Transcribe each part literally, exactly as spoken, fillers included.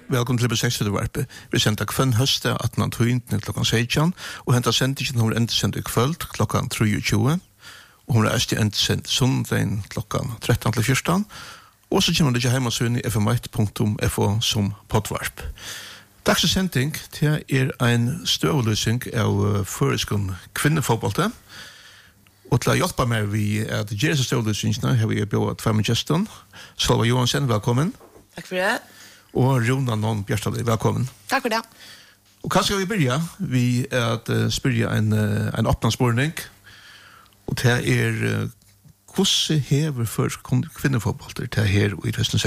Velkommen til besøksutvarpet. Vi sender kvann høste atten tøyntene klokken seksten, og hentet sendingen hun endte sendt i kvöld klokken treogtjúgu, og hun er æst i endte sendt sundagen klokken tretton til fjorton, og så kommer det ikke hjemme sønn i f m ett punktum f o som poddvarp. Dagens sending til er en støveløsning av føreskånd kvinnefotballte, og til å hjelpe meg vi at gjøre seg støveløsningene har vi bjøret tvær med gjesten. Salva Johansen, velkommen. Takk for det. Og Rona Non Bjørstad, velkommen. Takk for det. Og hva skal vi begynne? Vi er at uh, spørre en, uh, en åpnet spørning, og det er uh, hvordan hever for kvinnefotbalter til her i tjueseksogtjúgu?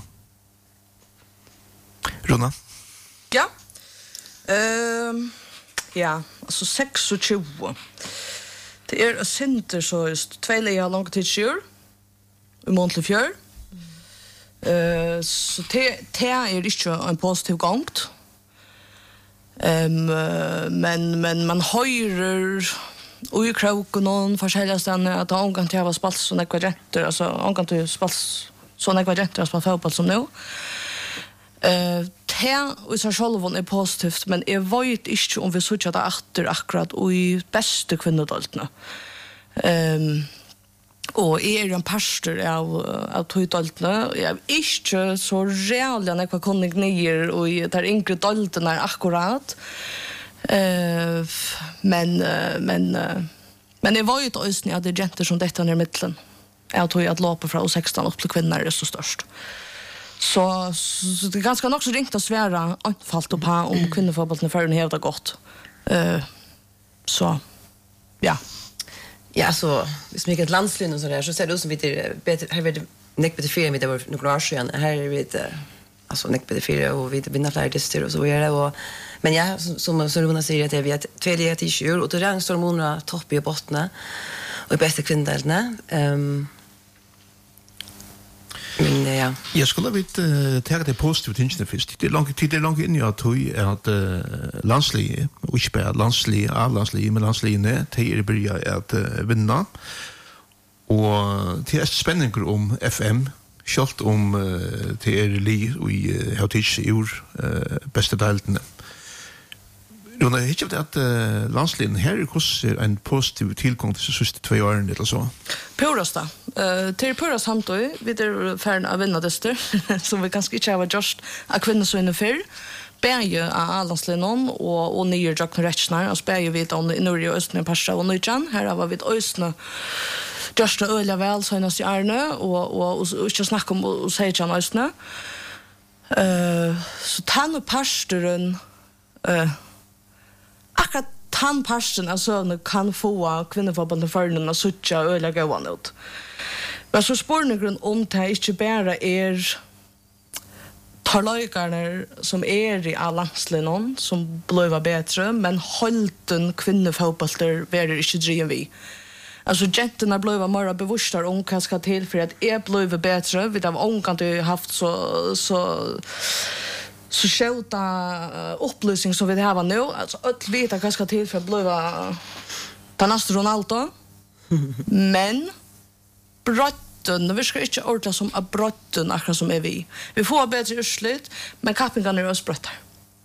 Rona? Ja. Uh, ja, altså seksogtjúgu. Det er et sinter så just tvei leia langt tid sjur, i månedlig fjør. Uh, så det, det er ikke en positiv gongt. Um, uh, men, men man høyrer og i kroken og forskjellige stedene at omgang til å ha spalt sånne kvadrenter, altså omgang til å spalt sånne kvadrenter og spalt fotball som nå. Uh, det i seg selv er positivt, men jeg vet ikke om vi sørger det etter akkurat og i beste kvinnedaltene. Um, og jeg er en pastor av, av tøydaltene. Jeg er ikke så reale enn jeg var kunnig nye, og jeg tar yngre daltene er akkurat. Uh, men, uh, men, uh, men jeg vet også at det er jenter som dette er midtelen. Jeg tror at låpet fra seksten opp til kvinner er så størst. Så, så det er ganske nok så ringt å svære anfalt opp her om kvinnefotballene før den hever det godt. Uh, så, ja. Ja, så hvis vi ikke er et landslyn og sånn der, så ser det ut som vi er bedre, her er det nekk bedre fire, vi er noen år siden, her er vi altså nekk bedre fire, og vi vinner flere dyster og så gjør det, og, men ja, som, som Rona sier, at vi er tve lige til tjur, og til rang står måneder topp i bottene, og i beste kvinnedelene. Um, Men ja. Jeg skulle vidt uh, tage det positive tingene først. Det er langt, det er langt inn i at vi er at uh, landslige, og ikke bare landslige, av landslige, men landsligene, de er begynt at uh, vinne. Og det er spenninger om F M, selv om uh, det er li i uh, Hautids i år, uh, beste deltene. Rona, jeg har ikke at uh, landslinjen her er hvordan en positiv tilgang til de siste tve årene eller så? Purasta. Uh, til Purast hamtøy, vi er ferdig av vinnadester, som vi kanskje ikke har gjort av kvinnesøyne før. Begge av landslinjen og, og nye Jackne Retsjner, altså begge vi om i Norge og Østene Parsa og Nøytjan. Her var vi Østene gjørste øyla vel, søgnast i Arne, og, og, og, og ikke snakke om å si Jan Østene. Uh, så tann og pastoren uh, akkurat tannparsten av søvnet kan få kvinnefotballen for den og suttje og øyla gående ut. Men så spørsmålet om det ikke bare er tarløykerne som er i av landslinjen som blir bedre, men holden kvinnefotballer verer ikke driven vi. Altså, jentene blir mer bevisst om hva skal til for at jeg blir bedre. Vi har omgående haft så... så så skjuta uh, upplysning som vi har nu, alltså att veta vad ska till för att bli ta nästa Ronaldo. Men brotten, vi ska inte ordla som att brotten akkurat som är vi. Vi får bättre urslut, men kappingarna är oss brottar.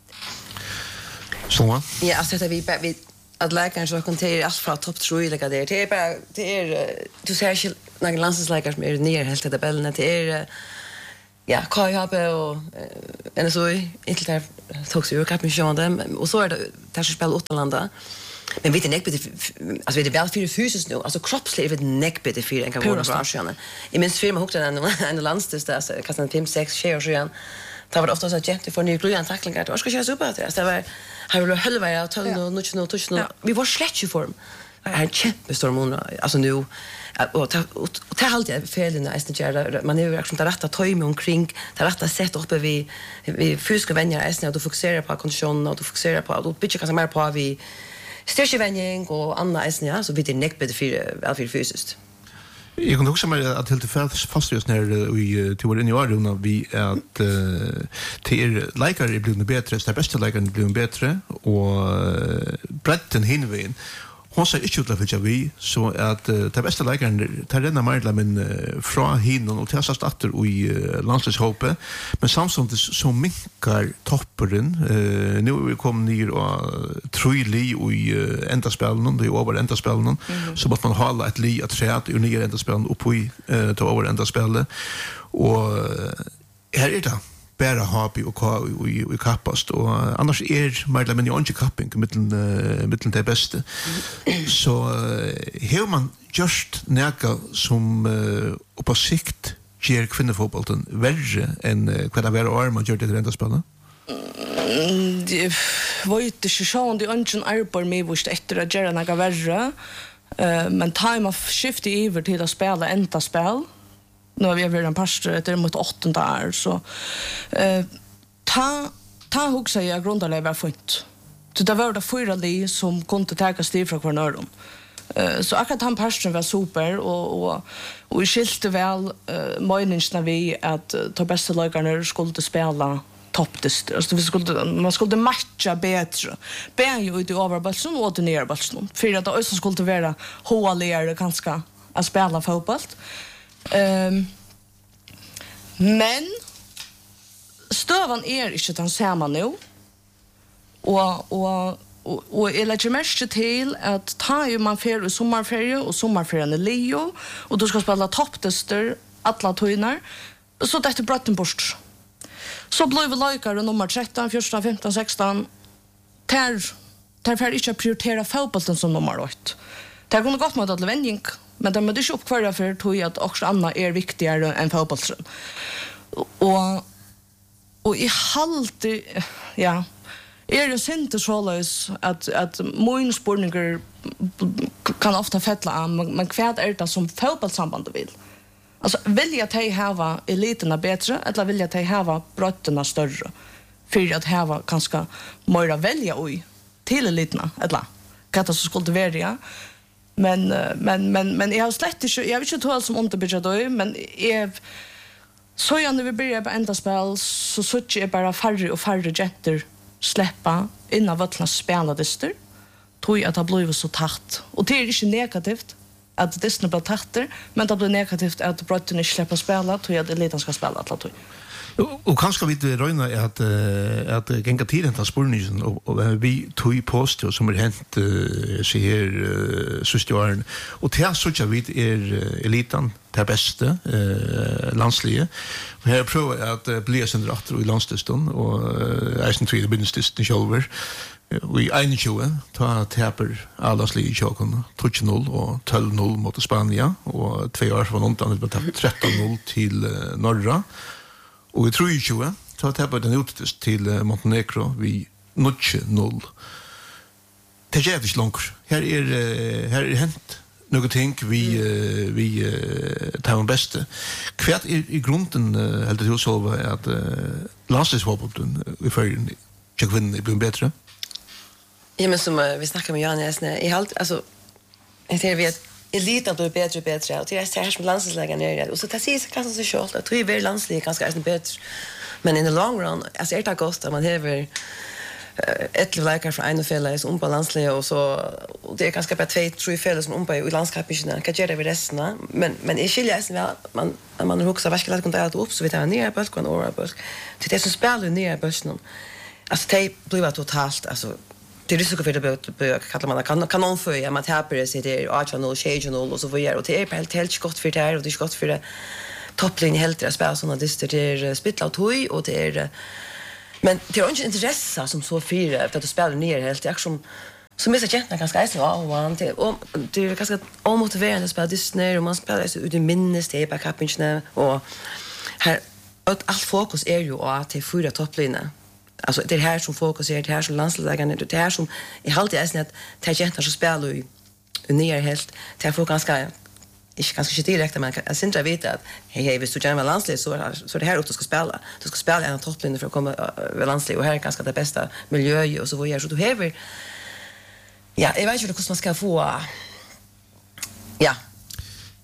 Så? Ja, alltså att vi vi att läkaren så konterar allt från topp tre lika där. Det är bara det är du ser ju några landslagsläkare som är ner helt i tabellen. Det är ja, K J B och N S O inte där tog sig ur kappen och så är det där som spelar utomlanda. Men vet ni näck bit alltså vet det väl för fysiskt nu, alltså kroppsligt vet näck bit för en kan vara så. I minst firma hukte en en landstest där så kastar fem sex share igen. Det var ofta så att jätte för ny glöjan tacklingar. Det ska köra super det. Det var har väl halva jag tog nu nu nu touch nu. Vi var slätt ju form. Här kämpestorm alltså nu och och ta allt jag fel när jag gör man är ju liksom rätta tajme omkring det rätta sätt uppe vi vi fysiska vänner är snart att fokusera på kondition och att fokusera på att bitcha kan mer på vi styrkevänning och andra är snart så vi det näck bättre för väl för fysiskt. Jag kan också säga att helt fast just när vi till vår inne när vi att till likar blir det bättre, det bästa likar blir bättre och bredden hinvägen. hon ser ikke ut til å fylle vi, så at uh, det beste leikeren, det renner mer min uh, fra hinnen og til seg atter i uh, landslagshåpet, men samtidig så minkar topperen, uh, nå er vi kommet ned og trøylig i uh, endaspillene, det er over endaspillene, mm-hmm. så måtte man hala et li at træt i nye endaspillene oppi uh, til over endaspillene, og uh, her er det bara hobby och och och kappast och annars är mer men jag inte kapping mitten uh, mitten det bästa så hur man just näka som uh, på sikt ger kvinnofotbollen värre än uh, vad det var år man gör det rent spela. Det var ju inte så det ungen arbor med vart efter att göra några värre men time of shift över till att spela enda spel. Nu har vi varit en pastor det är mot åttonde år så eh ta ta huxa jag grundlägga var fint. Så det var det fyra li som kunde ta stiv från kvarnöron. Eh så akkurat han pastorn var super och och och skilte väl eh meningsna vi att uh, ta bästa lagarna skulle spela toppdist. Alltså vi skulle man skulle matcha bättre. Ben ju ut i överbollen och till nerbollen. För att det också skulle vara håligare ganska att spela fotboll. Um, men støvan er ikke den samme nå og, og, og, og jeg legger mest til at ta jo man ferie i sommerferie og sommerferien er Leo og du skal spille topptester alle tøyner så dette brøtten bort så ble vi løykere nummer tretton, fjorton, femton, sexton ter, ter for ikke prioritere fotbollen som nummer åtte det kunne gått med alle vending men det måste ju uppkvara för tog att också andra är viktigare än fotbollen. Och och i halt ja är det inte så lös att att många sportningar kan ofta fettla an man kvärt är det som fotbollssamband vill. Alltså vill jag ta hava eliterna bättre eller vill jag ta hava brottena större för att hava kanske mer välja oj till eliterna eller kata så skulle det vara men men men men jag har slett inte jag vet inte hur som underbygger då men är så jag när vi börjar på enda spel så så är bara färre och färre jetter släppa innan vattna speladister tror jag att det blir så tatt och det är inte negativt att det blir tatter men det blir negativt att brotten inte släpper spela tror jag att eliten ska spela alla tror och kanske vi röna att att gänga tiden till spurningen och, och vi tog i post som är hänt uh, så här systjaren och till så jag vet är elitan det bästa uh, landslige och här prövar jag att uh, bli sen rätt i landsteston och är sen tre bindestisten shoulder vi tjugo ta tapper alla slige chokon tre noll och tolv noll mot Spanien och två år från undan det blev tretton noll till uh, norra. Og i tjugo så har tappet den utest til Montenegro vi notch noll. Det er ikke langt. Her er, her er hent noe ting vi, mm. vi uh, tar den beste. Hva er i grunden uh, helt til å sove at uh, landslagsfotbollen uh, i førjen ikke kvinnen blir bedre? Ja, men som uh, vi snakker med Jan Esne, jeg har altså, jeg tror vi at eliten då är bättre och bättre och det är här som landslagslägaren är och så det sägs kanske så short att vi vill landslaget ganska är bättre men in the long run alltså är det gott att man har ett läkare från en fälla som på landslaget och så och det är ganska bara två tre fälla som på i landskapet kan göra det resten men men är skilja sig väl man man huxar vad ska det kunna ta upp så vi tar ner på kan ora på till det som spelar ner på börsen alltså det blir totalt alltså det är risk för det bör kallar man kan kanon för jag att här på sig det är noll shade noll och så vad gör och det är helt helt gott för det här och det är gott för det topplinjen helt att spela såna dyster det är spittla och toy och det är men det är inte intresse som så fyra för att spela ner helt jag som som är så jätte ganska så och det och det är ganska omotiverande att spela dyster och man spelar så ut i minnes det på kapinchen och här allt fokus är ju att det fyra topplinjen. Alltså det här som fokus är det här som landslagslägaren det här som i halt är snett tangenter så spelar ju ner helt det här får ganska inte ganska inte direkt men jag syns jag vet att hej hej visst du gärna landslag så så det här upp du ska spela du ska spela en topplinje för att komma över landslag och här är ganska det bästa miljö och så vad gör så du häver ja jag vet inte hur man ska få ja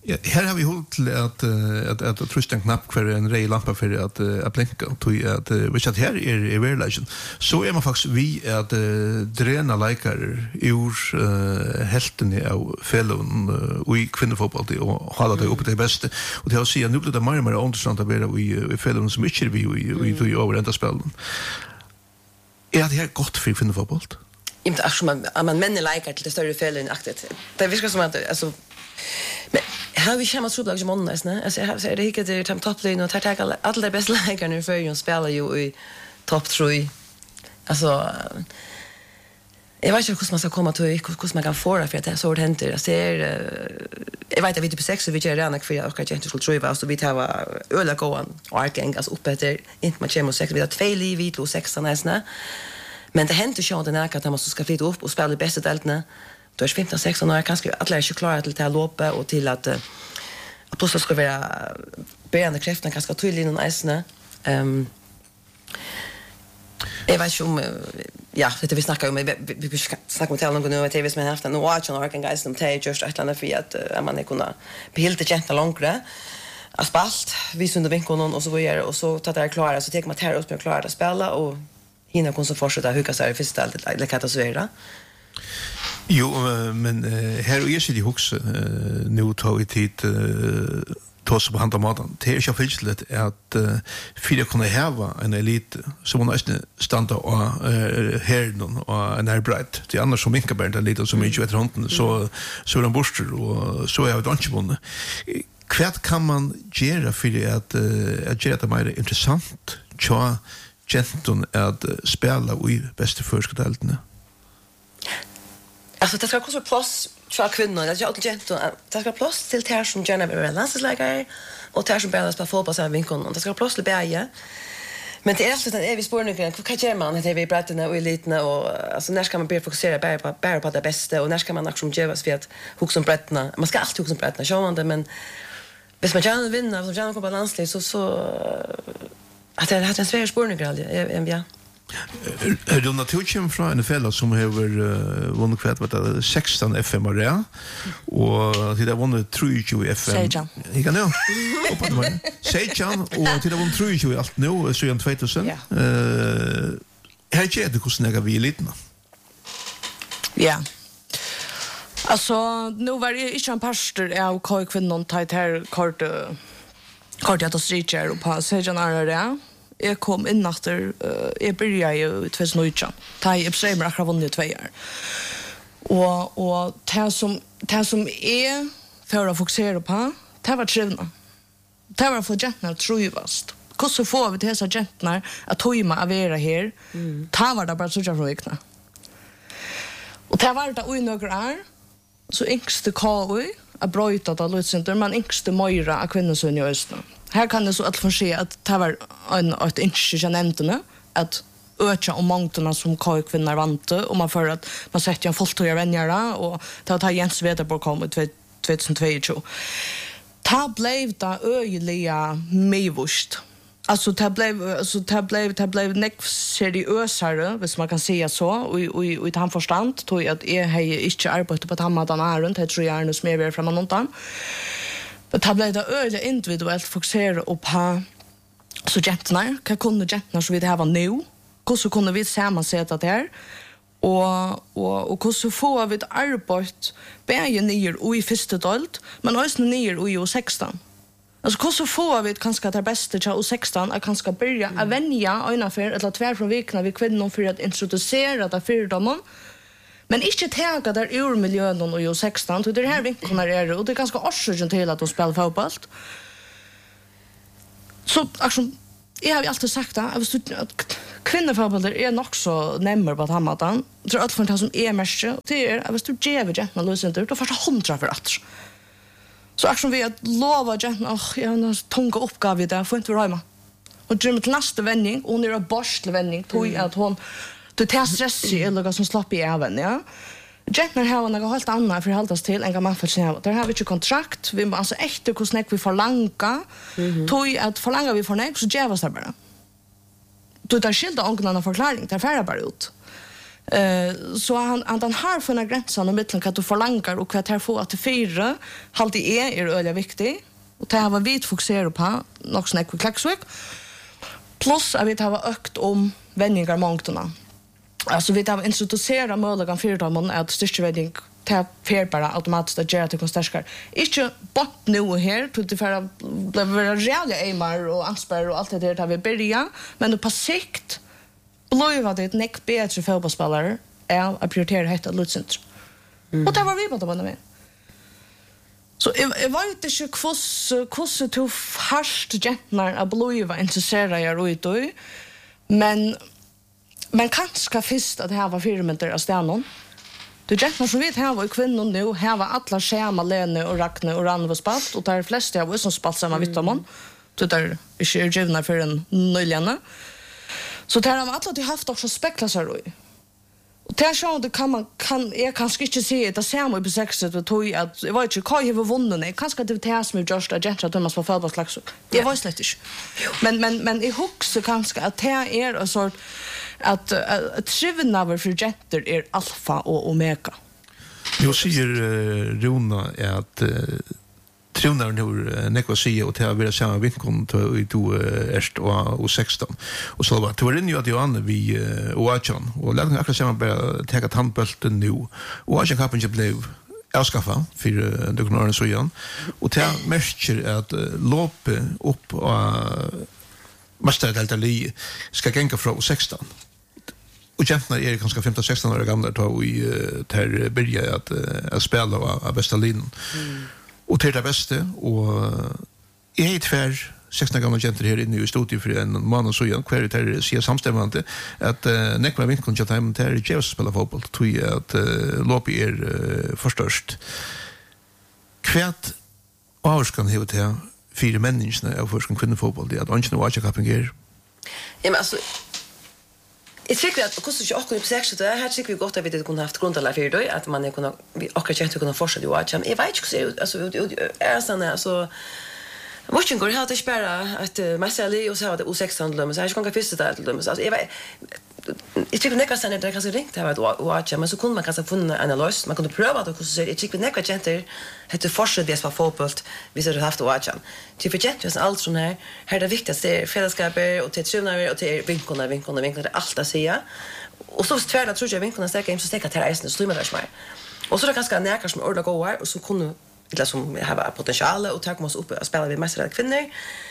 Ja, här har vi hållit till att att att, att trycka en knapp för en rej lampa för att att blinka och att vi att här är är verkligen så är man faktiskt vi att drena likar ur helten av fällen och i kvinnofotboll och hålla det uppe till bästa och det har sig nu det mer mer intressant att vara vi i fällen som inte vi vi vi över ända spelen. Är det här gott för kvinnofotboll? Inte att man man män likar till det större fällen aktivt. Det viskar som att alltså men har vi kämpat så bra som månader, ne? Alltså jag säger det gick det till topplinjen och tar tag alla de bästa läkarna för ju spelar ju i topp tre. Alltså jag vet inte hur man ska komma till hur man kan få det för att det så det händer. Jag ser jag vet att vi typ sex och vi gör redan för jag ska inte skulle tro vad så vi tar öla gåan och arkengas upp efter inte man kommer sex vi har två liv vi två sex nästan. Men det händer ju inte när man måste ska flytta upp och spela det bästa deltna. Då är femton sexton år kanske alla är ju klara till att lopa och till att att då ska vara bärande kraften ganska tydligt i isne. Ehm Jag vet ju ja, det vi snackar om vi snackar om till någon nu T V som har haft en watch och kan guys de tar just ett annat för att man är kunna behålla det jätte långre. Aspalt, vi under vinkeln och så vad gör och så tar det klara så tar man tar upp med klara att spela och hinna kan så fortsätta hugga sig för stället eller katastrofer. Jo, men här är ju det också nu tar vi tid tås på handa maten. Det är ju fyllt att för att kunna häva en elit så man nästan standa och herden och en arbeit. Det annars som inte bara lite som inte vet runt så så de borstar och så är det inte bonde. Kvart kan man göra för att att göra det mer intressant. Tja, genton att spela i bästa förskottelterna. Alltså det ska också plats för kvinnor. Det är ju genton. Det ska plats till tär som gärna vill landslagslägare och tär som bara spelar fotboll så här vinkeln. Det ska plats till bägge. Men det är alltså den är vi spårningen. Vad gör man när vi bredden och eliterna och alltså när ska man börja fokusera bara på bara på det bästa och när ska man också göra för att huxa om bredden. Man ska alltid huxa om bredden, så man det men hvis man gärna vinner så gärna kommer landslag så så att det har en svår spårning alltså. Ja. Är det naturligt från en fälla som har vunnit kvart vad sexton F M R och till det vunnit tjugo F M. Jag kan nu. Hoppas det var. Sejan och till det vunnit tjugo allt nu så igen tvåtusen. Eh här är det kostnader vi lite. Ja. Alltså nu var det inte en pastor av kvinnor tar här kort kort att stretcha och på sejan är det. Jag kom in efter jag började ju tjugonitton. Ta i Epsreimer har vunnit två år. Och och det som det som är för att fokusera på, det var trivna. Det var för gentna trivast. Hur så får vi dessa gentnar att höjma av era här. Ta var det bara så jag räkna. Och det var det oj några år. Så yngste K U att bryta det lutcenter man yngste Moira av kvinnosön i Östern. Här kan det så att få se att det var en ett inch jag nämnde att öka om mångterna som kvinnor vante och man för att man sätter en folktoja vänjare och ta ta Jens Vederborg kom i tjugohundratjugo. Ta blev det öjliga mevust. Alltså det blev alltså det blev det blev neck seriösare, hvis man kan säga så och och och i han förstand tog att är hej inte arbete på tammadan är runt det tror jag är nu smever från någonting. Men det blev det öjliga individuellt fokusera på så gentnar kan kunna gentnar så vi det här var nu. Hur så kunde vi sammansätta det här och och och hur så får vi ett arbete bäge ner och i första delt men också ner och i U sexton. Alltså hur så får vi kanske det bästa till U sexton att kanske börja att vänja ungefär eller tvär från veckorna vi kvinnor för att introducera det för dem. Men inte täga där ur miljön och U sexton så det här veckorna är och det är ganska orsaken till att de spelar fotboll. Så alltså jag har alltid sagt att kvinnofotboll är nog så nämmer på hammatan. Tror att för det som är mest det är att du ger vi gentna lösenter då första hundra för att. Så action vi att lova gentna och jag har en tunga uppgave där får inte vara hemma. Och drömmer till nästa vändning och när det borstle vändning tog att hon du tar stress eller något som slapp i även ja. Gentna har något helt annat för hållas till en gammal för sig. Där har vi ju kontrakt. Vi måste äkta hur snäck vi förlanga. Tog att förlanga vi för näck så ger vi oss bara. Du tar skilda ånglarna förklaring där färra bara ut. Eh så han han den har funna gränsen om mellan vad du förlangar och vad det får att fyra halt i är är öliga viktigt och det här var vi fokuserar på något snack med klaxvik plus att vi har ökt om vändningar mångtorna alltså vi har introducerat möjliga fyrdagen att största vändning ta fer bara automatiskt att göra till konstarskar. Inte bort nu här till det för att bli reella aimar och ansvar och allt det där vi börja, men på sikt blev det ett neck bättre fotbollsspelare är att prioritera detta lutcentrum. Mm. Och det var vi på det med. Så jag, jag vet inte hur hur du harst gentnar att bliva intresserade jag ut då, men men kanske först att det här var firmenter av stjärnan. Du gentnar som vet här var kvinnor nu, här var alla Schema, Lene och Ragne och Ranva spalt och där flesta av oss som spalt samma vitt om hon. Så där är ju givna för en nöjliga. Så där har alla de haft också spekla så då. Och där så det kan man kan jag kanske inte se det samma på sexet och tog att jag vet inte vad jag har vunnit nej kanske det tar som just att gentra Thomas på fotbollslags. Det var slett inte. Men men men i hooks kanske att det är en sort att att trivnaver för jetter är alfa och omega. Jag säger uh, Rona är att uh, trivnaver nu nekva säga och det har varit samma vinkon till du erst och och sexton. Och så var det var ju att Johan vi Oachan och lagde akkurat samma bara ta handbollen nu. Oachan kapen ju blev avskaffa för det kunde så igen. Och det märker att loppe upp och mästerdelta li ska gänga från sexton. Och jentna är kanske femton sexton år gamla då i där börjar att att spela av bästa linjen. Mm. Och till det bästa och är ett för sexton gamla jenter här inne i studion för en man och så igen kvar det ser samstämmande att uh, nekva vinkon jag hem där Jeff spelar fotboll tror jag att uh, loppet är uh, förstörst. Kvärt avskan hur det fyra människorna av forskning kvinnofotboll det att inte vad jag kan göra. Ja men alltså jag tycker att kostar ju också på sex så det här tycker vi gott att vi det kunde haft grundala för då att man kunde vi också inte kunde fortsätta ju att jag vet inte alltså är sån alltså watching går hade spara att Marceli och så hade o sexton men så jag kan inte fiska det då alltså jag vet jag tycker näka sen det kanske ringt här och att men så kunde man kanske funna en analys man kunde pröva att så jag tycker näka gente hade fortsatt det var fotboll vi så haft att watcha till för jet just allt sån här här det viktigaste är fällskapet och till trivnader och till vinkorna vinkorna vinkorna allt att säga och så tvärda tror jag vinkorna stärka så stärka till resten så det mer och så det ganska näka som orda gå och så kunde det som har potential och ta oss upp och spela vid mästerliga kvinnor.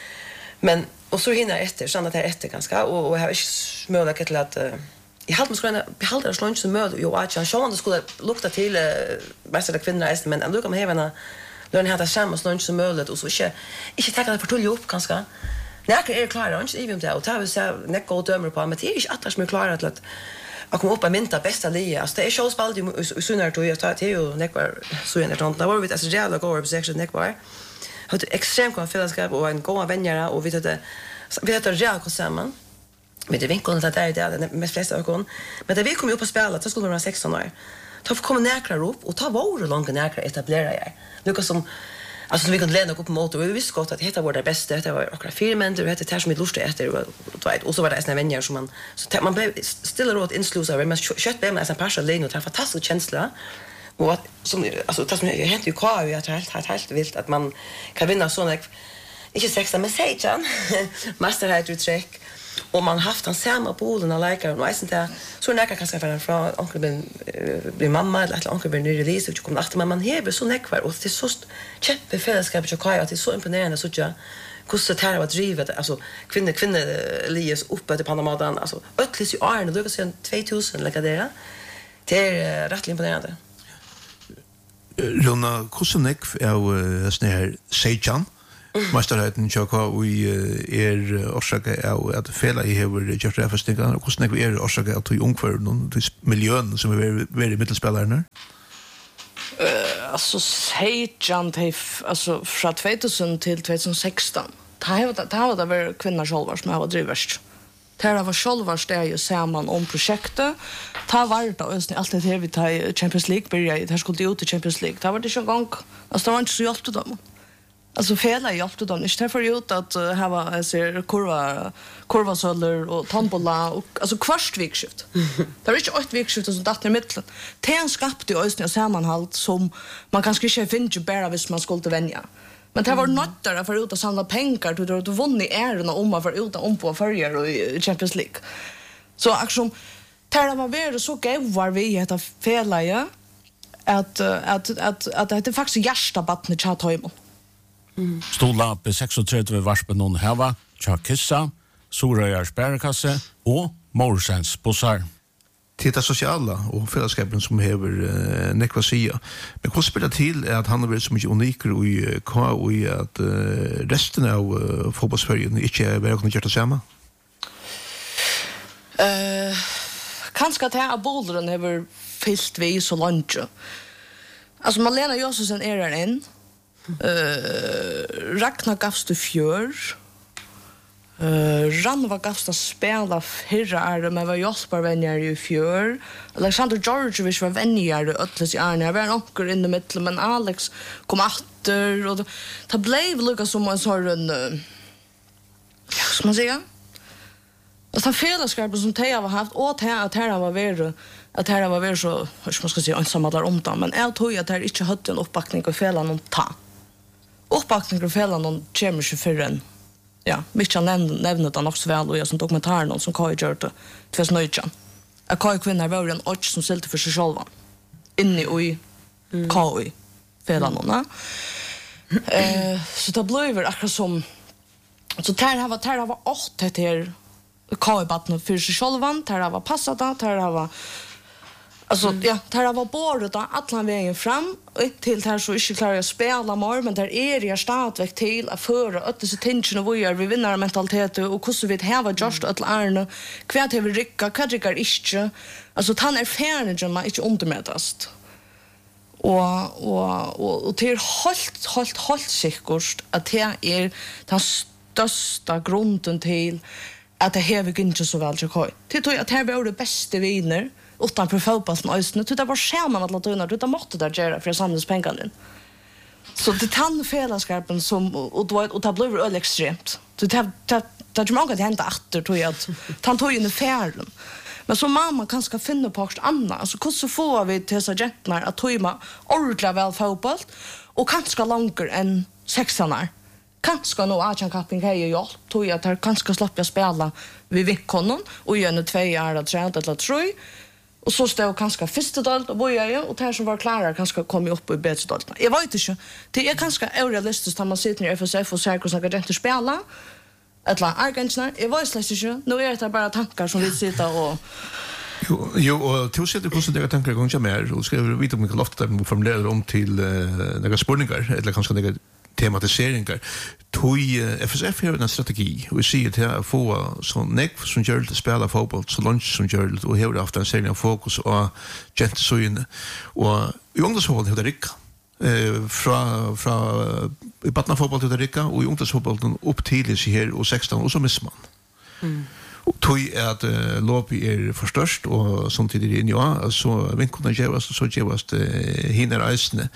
Men och så hinner efter så att det är efter ganska och och har inte möjlighet till att jag hade måste behålla det lunch som möd ju att jag såg det skulle lukta till mästerliga kvinnor men ändå kan man hävna då ni hade samma lunch som möjligt och så inte inte ta det för tull upp ganska. När är klar lunch even det och ta vi så näck och dömer på men det är inte att som är klara till att jag kom upp på minta bästa lia. Alltså det är showspalt ju sunar då jag tar till ju nekvar så en tant. Där var vi alltså jävla går på section nekvar. Har ett extremt konfliktskap och en goda vänner och vi hade vi hade jävla samman. Med det vinkeln att det är det mest flesta ögon. Men det vi kom upp på spelet så skulle vi vara sexton år. Ta för komma näkra upp och ta våra långa näkra etablera jag. Lucas som alltså vi kunde lägga upp på motor vi visste gott att detta var det bästa det var akkurat filmen det hette Tashmid Lust efter och så var det såna vänner som man så man blev stilla råd inslusa men kött blev med en partial lane och det var fantastisk känsla och att som alltså det som hänt ju kvar ju att helt helt helt vilt att man kan vinna såna inte sexa med sejan master hade uttryck och man haft han samma polen och likar och visst inte så näka kanske för från onkel ben blir mamma eller onkel ben nu release och kommer efter men man häver så näkvar och det är så kämpe fällskapet och kaj att det är så imponerande så jag kusset här var drivet alltså kvinnor kvinnor lies uppe till Panamadan alltså ötlis ju är det sen tvåtusen lika det det är rätt imponerande. Luna Kusenek är snär Sejan Masterheten Chaka vi är orsaka av att fela i över just det första gången och snägg vi är orsaka att ju ungfär någon miljön som är väldigt mittelspelare eh alltså Sejan alltså från tvåtusen till tjugohundrasexton. Det har det har det var kvinnor själva som har drivit. Det var själva det ju samman om projektet. Ta var det och allt det här vi tar Champions League börja det här skulle ut i Champions League. Det var det en gång alltså det var inte så hjälpte dem. Alltså fela i ofta då inte för ut att uh, ha ser kurva kurvasåller och tombola och alltså kvart vikskift. Det är inte ett vikskift som datt i mitten. Det är en skapte i ösnen sammanhalt som man kanske inte finner bara hvis man skulle vänja. Men det var något där för ut att samla pengar till att vinna i ärena om man för ut om på förger och i Champions League. Så aktion där var väl så gav vi heter fela ja att att att att det är faktiskt hjärta battnet chat hemma. Mm. Stola på trettiosex varspen någon hava, Chakissa, Sorøyar Sparekasse og Morsens bussar. Till det sociala och fällskapen som hever uh, nekva sia. Men hva spelar till är att han har varit så mycket uniker i K och i att uh, resten av uh, fotbollsfärgen inte är verkligen gjort det samma? Uh, kanske att här bollren har fyllt vi så långt. Alltså Malena Josefsen är där än. Uh, Ragnar gavst du fjör. Uh, Ranva gavst att spela fyrra är men var hjälparvänjar i fjör. Alexander Georgievich var vänjar i ötles i ärna. Jag var onker in i mitten men Alex kom efter och det blev lika som en sån uh, ja, ska man säga? Alltså fällskapet som Teja har haft och att här var värre att här var värre så hur ska man ska säga ensamma där om det men jag tror att det inte hade en uppbackning och fälla någon ta. Uppbackning och fälla någon kommer ju för en ja, mycket nämnde nämnde det också väl och jag som dokumentär någon som Kai gjorde två snöjan. Jag Kai kvinnor var en och som sälte för sig själva. Inne i Kai fälla någon. Eh så det blev akkurat som så där har var där har var åtta till Kai-batten för sig själva, där var passat där har var alltså mm. ja, där var båret då alla vägen fram och till där så inte klarar att spela mer men där är det stadväck till att föra att det så tension och vi är vi vinner mentalitet och hur så vi har just att lära kvart har vi rycka kvart är inte alltså han är färdig man inte undermätast och och och och till halt halt halt säkert att det är den största grunden till att det här vi inte så väl så koj. Det tror jag att här var det bästa viner utan för fotbollen ösnen. Det var skärman att låta undan. Det måste där göra för samlas pengarna. Så det tann fällskapen som och då och det blev öl extremt. Så det det det många att hända åter tror jag att han tog in i färden. Men så mamma kanske finna på något annat. Alltså hur så får vi till så gentnar att tojma ordla väl fotboll och kanske längre än sexanar. Kanske nå Achan Kapping hej jag tog jag att kanske släppa spela vi vinkonnen och gör nu två år att träna eller tre och så står kanske första dalt och boja jag och där som var klara kanske kommer upp i bättre dalt. Jag vet inte. Det är kanske orealistiskt att man sitter i F S F och säger att jag inte spela eller Argentina. Jag vet inte. Nu är det bara tankar som vi sitter och Jo, jo och till sätt hur så det tankar gånger mer och ska vi vita om vi kan lofta dem formulera om till uh, några spårningar eller kanske några tematiseringar. Tui F S F har en strategi. Vi ser det här få så neck som gör det spela fotboll så långt som gör det och har haft en serie av fokus och gentsöjne och i ungdomsfotboll hur det rycka. Eh från från i barna fotboll hur det rycka och i ungdomsfotbollen upp till sig här och sexton och så missar man. Mm. Och tui är att uh, lobby är förstörst och samtidigt in ja så vinkorna ger oss så ger oss uh, hinner isne.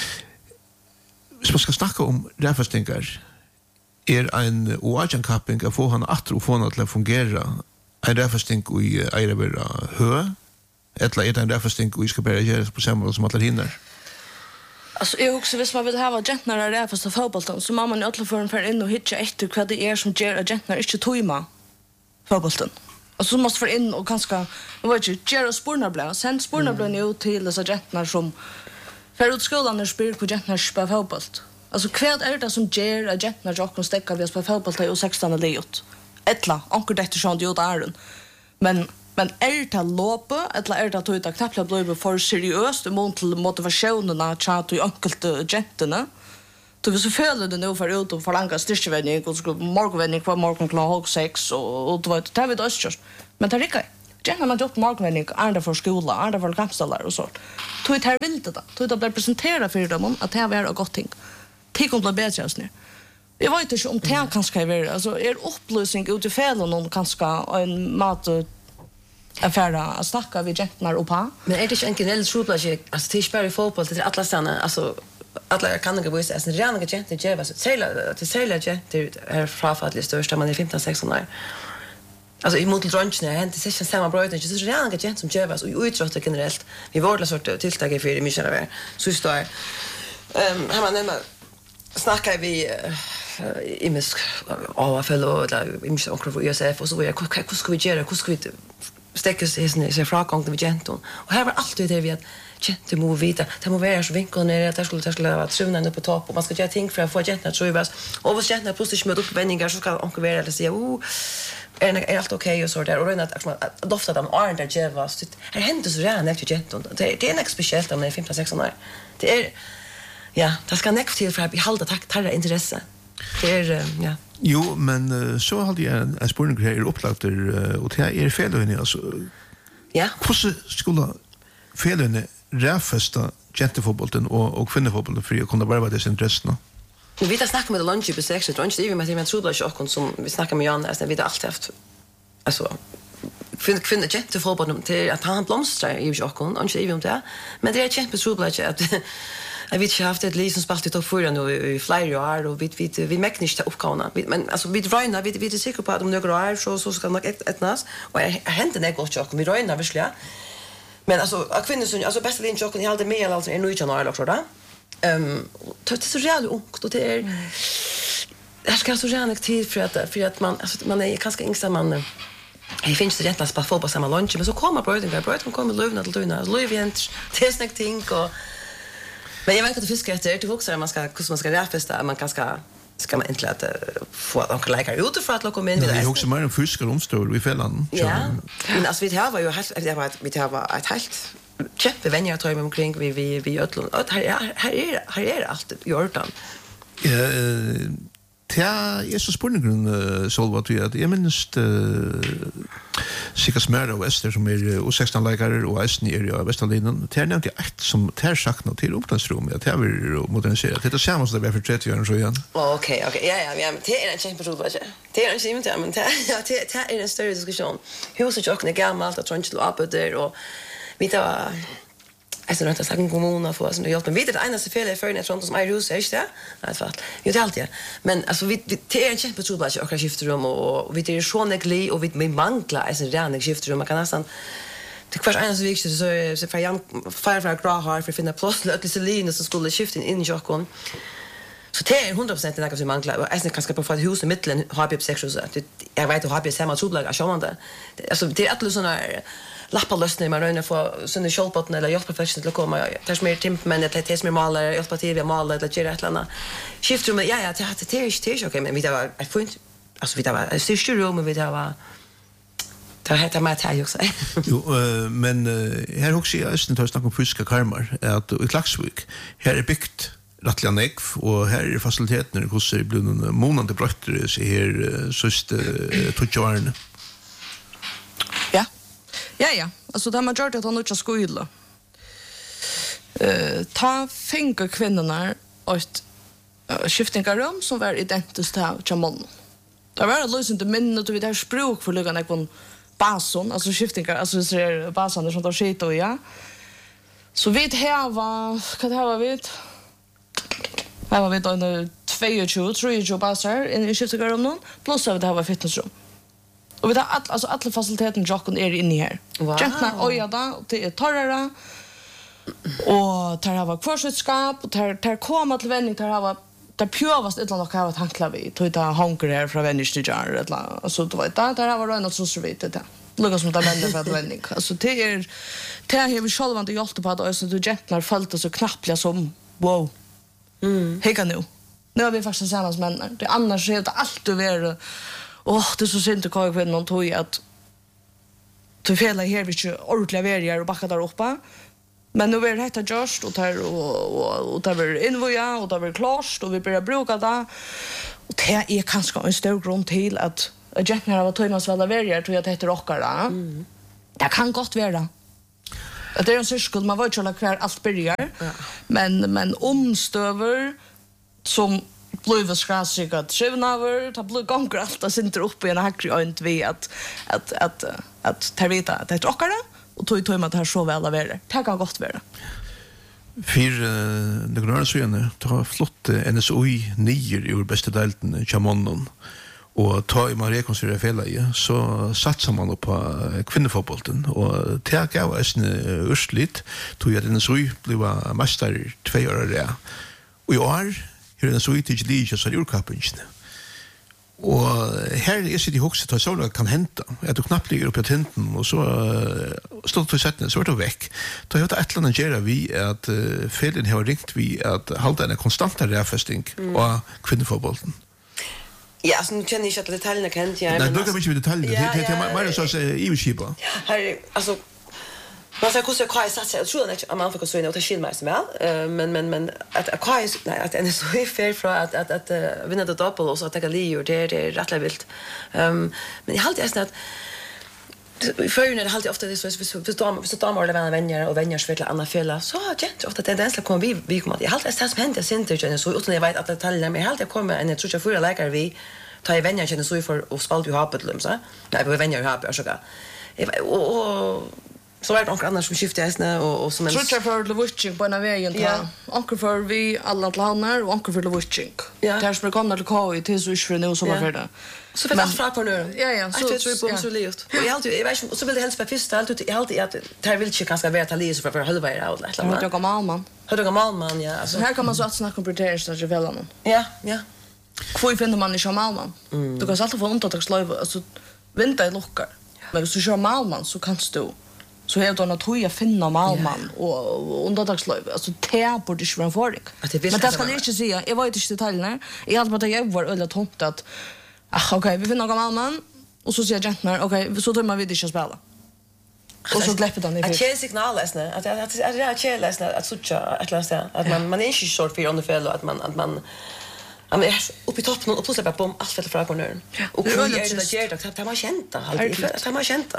Hvis man skal snakke om rævfestingar, er en oajankapping å få han atro få han til å fungere en rævfesting i eirabera hø, eller er det en rævfesting vi skal bare gjøre på samme måte som alle hinner? Alltså jag också hvis man vill ha agentnar rävfesta fotbollen så må man i alla fall för in och hitta efter vad det är som ger agentnar inte tojma fotbollen. Alltså så måste för in och kanske jag vet inte ger spårnarblad sen spårnarblad nu till dessa agentnar som för ut skolan är spel på agentnar på fotboll. Alltså kvart är det som ger agentnar och kan stäcka vi på fotboll till sexton eller gjort. Ettla onkel det så gjort är men men är det loppe eller är det att ta knappt bli för seriöst mot motivationen att chatta i enkelt agentna. Du vill så följa det nu för ut och förlanga styrkevändning och så morgonvändning på morgon klockan sex och och då vet det vet också. Men det räcker. Gärna man gjort morgonvändning andra för skola, andra för kampstallar och så. Tog det här vill det då. Tog det att presentera för dem att det var ett gott ting. Det kommer bli bättre just nu. Jag vet inte om det kan ska vara alltså är upplösning ut i fel och någon kanske en mat affära att snacka vi gentnar och på. Men är det inte en generell sjukplats alltså till spel i fotboll till alla stanna alltså alla kan inte visa att rena gente ger vad säger till säger gente är frafallet största man är femton sexton år. Alltså i mot lunchen är inte session samma bröd inte så rena gente som ger vad och utrottar generellt. Vi vårdla sort tilltag för mycket av så står ehm har man nämma snackar vi i misk av fellow eller i misk onkel för U S F och så jag hur ska vi göra hur ska vi stäcka sig sen så frågan till genton och här var alltid det vi att gente må vita det må vara så vinkeln ner att det skulle det skulle vara trunna på topp och man ska göra ting för att få gentarna tror jag och vad gentarna plötsligt möter upp vändningar så ska onkel vara eller säga oh är är allt okej och så där och rena att dofta dem är där jävas det händer så redan efter genton det är en speciellt om det är femton sexton år det är ja det ska näck till för att behålla tack tarra intresse det är ja Jo, men uh, så hade jag en, en spurning här upplagt uh, och det är fel henne alltså. Ja. Hur skulle fel henne räfesta gentefotbollen och och kvinnofotbollen för att kunna vara det intressen? Nu vi tar snacka med lunch på sex och lunch det är med med trublar och som vi snackar med Jan alltså vi har alltid haft alltså för kvinnor gentefotbollen till att han blomstrar i och och inte i om det men det är kämpe trublar att jag vet inte haft ett liv som spalt i topp fyra nu i flera år och vi vi vi mäktar inte uppgåna men alltså vi rönar vi vi är säkra på att om några år så så ska nog ett ett nas och jag hänt det gott jag vi rönar verkligen men alltså kvinnor som alltså bästa linjen jag hade med alltså är nu i januari också då ehm det är så jävla ungt och det är jag ska så gärna tid för att för att man alltså man är ganska ängsam man jag finns det rättast på fotboll samma lunch men så kommer bröden bröden kommer lövna till tuna lövjent testing ting och men jag vet att fiskar efter det också man ska hur man ska räfesta man kan ska ska man inte låta få att lägga ut för att komma in med det. Jag också mer om fiskar omstår vi fällan. Ja. Men alltså vi har var ju helt det var vi har var ett helt check vem jag tror omkring vi vi vi ödlon här är här är här är allt Jordan. Ja, ja, är så spårningen så vad vi att jag minns Sika Smär och Ester som är och sexton läkare och Esten är ju Västerlinen. Det är nämnt ett som tär sakna till omklädningsrum att det vill modernisera. Det är samma som det för trettio år så igen. Okej, okej. Ja, ja, men det är en kämpe roligt budget. Det är inte men det ja, det är en större diskussion. Huset och är gammalt att trunch upp där och vi tar alltså rätt att säga kommunen för oss nu hjälp men vet det enda så fel för när sånt som är hus är det i fall ju det alltid men alltså vi det är en kämpe roligt budget och skiftrum och vi det är så negli och vi med mangla alltså rena skiftrum man kan nästan det kvar en så viktigt så så för jag fire för grå har för finna plats lite selin så skulle skifta in i jokon så det är hundra procent det som manglar och alltså kanske på för hus i mitten har vi sex så jag vet att har vi samma trubbelar jag man det alltså det är att såna lappa lösningar man rönar för såna showpotten eller hjälp professionellt att komma det är mer timp men det är mer malare hjälpa till vi malar eller göra ett eller annat skiftrum ja ja det det är inte okej men vi det var ett point alltså vi det var största rum och vi det var det heter med här också. Jo, men här också är östen tar snack om fysiska karmar att i Klaxvik här är byggt rättliga negv och här är faciliteterna hos sig blir någon månande brötter så här sista tjugoåren. Ja. Ja, ja. Alltså det har man gjort att han inte skulle. Eh, ta fänger kvinnorna ett uh, skiftingarum som var identiskt av Chamon. Det var lösande minne och vi där språk för lugna på basen, alltså skiftingar, alltså så är basen som tar skit och ja. Så vi här var, vad det här var vi? Här var vi då en tjugotvå, tjugotre baser i skiftingarum någon, plus av det här var fitnessrum. Och vi har all, alltså alla faciliteterna Jokon är inne här. Wow. Jättna oja då, det är torrare. Och där har var kvarsetskap och där där kommer till vändning där har var där pjövast ett eller annat tankla vi tog ta hunger här från vändning till jar eller alltså då vet jag där har var något så så vet det. Lugga som där vänder för att vändning. Alltså det är det här vi själva inte hjälpt på att så du jättnar fallt så knappliga som wow. Mm. Hej nu. Nu har vi fast tillsammans män. Det annars är det allt du ver. Åh, det är så synd att kvar kvinnan tog att du felar här vi inte ordentliga vägar och backa där uppe. Men nu är det här just och där och och där är invoja och där är klart och vi börjar bruka det. Och det är kanske en stor grund till att agenten har tagit oss väl vägar tror jag att det heter rockar då. Mm. Det kan gott vara. Att det är en cirkel man vet ju alla kvar allt börjar. Ja. Men men omstöver som blöva skrasig att skivnaver ta blå gånger allt att sitta upp i en hackrig och inte vi att att att att ta vita att det rockar det och tog tog man det här så väl av det. Det kan gott vara. För det gröna så igen ta flott N S O I nio ur bästa delten Chamonnon och ta i Maria konstruera fälla i så satsar man på kvinnofotbollen och ta gav en urslit tog jag N S O I blev mästare två år där. Och i år hur N S O I till Liga så Eurocupen. Och här är det ju också att så kan hända att du knappt ligger uppe på tinten och så står det sätten så är det väck. Då har det ett land gera vi att felen har ringt vi att hålla en konstant räfesting och kvinnofotbollen. Ja, så nu känner jag inte att detaljerna kan inte jag. Nej, då kan vi inte detaljerna. Det är mer så att i vi skipa. Här alltså man ska kunna säga att jag tror att man får så in och ta skinn mig som väl men men men att att nej att en så är fel för att att att vinna det doppel och så att ta Leo det det är rätt vilt. Ehm men jag har alltid att för när det alltid ofta det så så så då så då måste det vänner och vänner svärta andra fälla så gent ofta det den kommer vi vi kommer jag har alltid som hänt det inte så utan jag vet att detaljerna men jag har alltid kommer en tror jag för läkare vi tar vänner känner så för och spalt ju ha på det så nej vi vänner ha på så där och så var det någon annan som skiftade hästarna och, och som en... Tror jag för Lovutching på en vägen. Ja. Onkel för vi alla till hannar och onkel för Lovutching. Ja. Det här som kommer till K I till så är det nu som var för det. Så för att fråga på nu. Ja, ja. Så tror jag på så livet. Och jag alltid, jag vet inte, så vill det helst vara först allt. Jag alltid att det här vill inte ganska vara till livet för halva er out. Jag har gammal man. Har du gammal man, ja. Alltså här kan man så att snacka om prioriteringsstrategi för väljarna. Ja, ja. Hvor finner man ikke malmann? Mm. Du kan alltid få unntaktsløyve, altså vinter i lukkar. Men hvis du kjører malmann, så kan du så är det något att finna malmann och unntaktsløyve. Alltså det borde ikke være en forring. Men det skal jeg ikke si. Jeg vet ikke detaljene. Jeg hadde bare jeg var øyelig tomt at ah, ok, vi finner noen malmann, og så sier jentene, ok, så tror man vi ikke å spille. Och så släpper den i fyr. Att ge signal läsna, att att att det är che läsna att sucha att läsa att man man är inte short för under fel och att man att man ja men uppe i toppen och plötsligt på asfalt från cornern. Och hur är det där att man känta att man känta.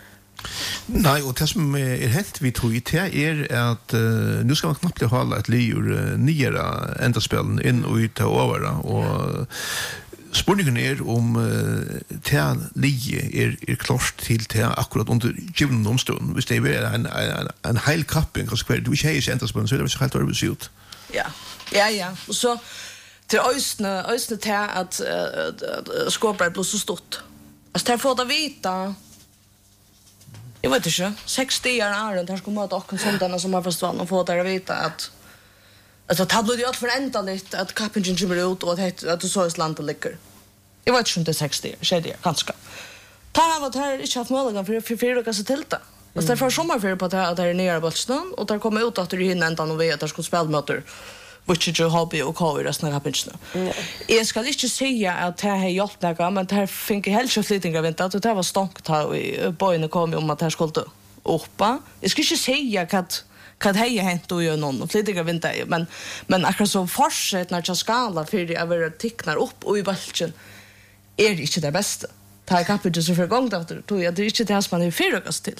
Nej, och det som är helt vi tror det är att uh, nu ska man knappt hålla ett liur uh, nyare ända spelen in och ut över och spurningen er om uh, te lige er, er klart til te akkurat under givende omstånden. Hvis det er en, en, en heil kapping, altså hver du ikke har i senterspånden, så er det ikke helt arbeid ut. Ja, ja, ja. Og så til øyne, øyne te at uh, skåperet blir så stort. Altså til å få det vite, jeg vet ikke, seks stier er det, her skal møte åkken som denne som har forstått, og få det å vite at alltså det blir ju allt förändrat att kappingen kommer ut och att att så är landet ligger. Jag vet inte sextio, skedde ganska. Ta av att här inte haft möjlighet för för för att se till det. Alltså det är för sommarferier på att det är nere på stan och där kommer ut att det hinner ända och vet att det ska spela möter. Which you hobby och kör resten av kappingen. Jag ska inte säga att det här hjälpt några men det här fick helt så flytting av inte att det var stångt här i boyne kom om att det här skulle uppa. Jag ska inte säga att kan hej hänt och gör någon och flyttiga vinter men men akkurat så fortsätt när jag skala för det över ticknar upp och i balken är det inte det bästa. Ta kapitel så för gång då tror jag det är inte det som man är förrökas till.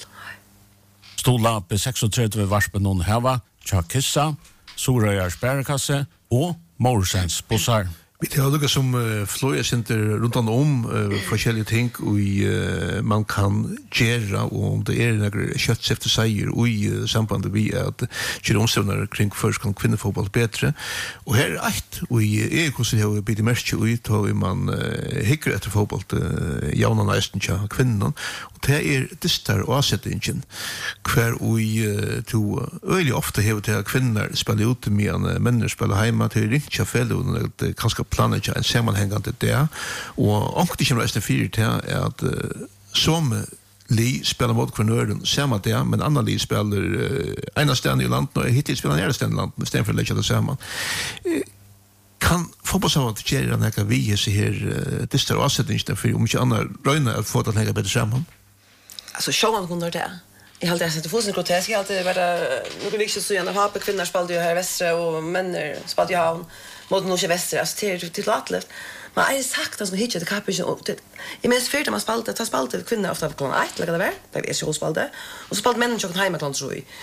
Stola på trettiosex varspen någon hava, Chakissa, Soraya Sparkasse och Morsens bussar. Vi har lukket som uh, fløyer center rundt om uh, forskjellige ting og uh, man kan gjøre og om det er noen kjøttsefte seier og i uh, sambandet vi er at gjøre omstående kring først kan kvinnefotball bedre og her er eit og i er hvordan det har blitt merke ut og man uh, hikker etter fotball uh, jaunan eisten til kvinnen og det er distar og avsettingen hver og i uh, to øyelig ofte har til at kvinner spiller ute med menner spiller heima til rinja fele og det kanskje planet en sammanhängande där och och det kommer att fyra till att uh, som li spelar mot kvarnören samma där men andra li spelar uh, ena stjärn i landet och hittills spelar andra stjärn i landet med stämmer för lägga det samman uh, kan fotbollssamarbetet göra några vi så här uh, det står avsättningen för om inte andra röna att få det lägga bättre samman alltså showan kunde det jag hade sett det för sin grotesk jag hade varit något liksom så gärna ha på kvinnor spelade ju här i västra och män spelade ju havn mot Norge Väster alltså till till Atlet. Men jag har sagt att man hittar det kapitel och det i minst fyra man spaltade ta spaltade kvinnor ofta på klockan ett lägger det väl. Det är så spaltade. Och så spaltade männen klockan hemma klockan tror jag.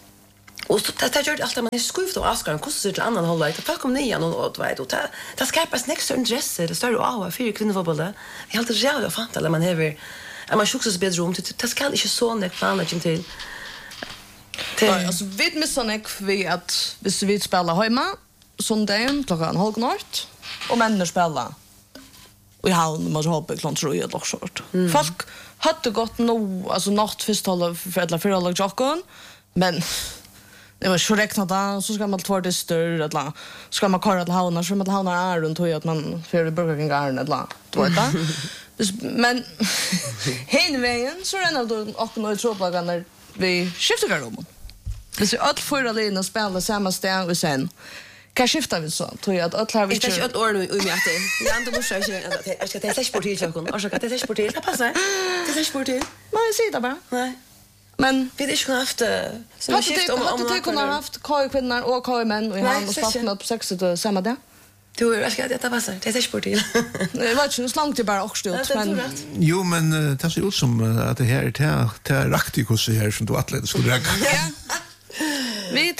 Och så det gör allt man är skuft och askar och kostar till annan hålla det folk om nian och vet och det det skapas nästa intresse det står av för kvinnofotboll. Jag har alltid jävla fant eller man har är man sjuksas bedrum det ska inte så nek fan att till. Nej, alltså vi missar nek vi att hvis vi spelar hemma sondagen klockan halv nåt och människor spelar. Och jag har man så hoppas klart tror jag också short. Folk hade gått nu alltså natt först hålla för alla för alla jocken men det var så räknat då så ska man två det större eller ska man köra till havnar så man havnar är runt och att man för Burger King garden eller två det. Men hen vägen så är det då och nu tror jag när vi skiftar garderoben. Det så allt för alla in och spela samma stäng och sen kan skifta vi så tror jag att alla har vi inte ett år nu i mig. Jag inte måste säga att jag ska ta sport till jag kan. Och så kan ta sport till. Det passar. Det är sport till. Nej, säg det bara. Nej. Men vi det skulle haft så vi skift om om det kunde haft kvinnor och kvinnor och han och spalt med på sex det samma där. Du jag ska det passar. Det är sport till. Det var ju så långt det bara också stort men jo men det ser ut som att det här är det är raktikos här som du atlet skulle räcka. Ja. Vi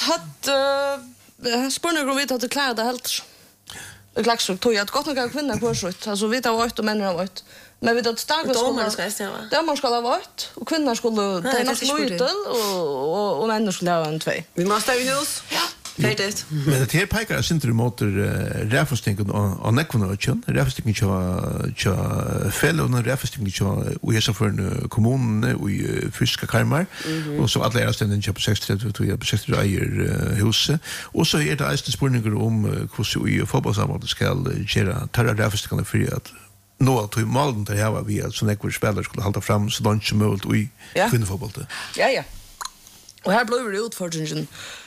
hade spårna vi hade klarat det helt. Det klax så tog jag att gott några kvinnor på så alltså vi tar vart och män har vart. Men vi då starka skulle ska stämma. Där man ska ha vart och kvinnor skulle ta något lite och och män skulle ha en två. Vi måste ju hus. Ja. Färdigt. Men det här pekar jag inte mot rävfostingen och nekvonöken. Rävfostingen är tja fel och rävfostingen är och jag så för en kommun och i fysiska karmar och så alla är ständigt på sextio på sextio äger huset och så är det alltså spårningar om hur vi fotbollssamarbete ska göra tarra rävfostingen för att nå att i målen där jag var vi att så nekvor spelare skulle hålla fram så långt som möjligt och i kvinnofotboll. Ja ja. Och här blev det utfordringen.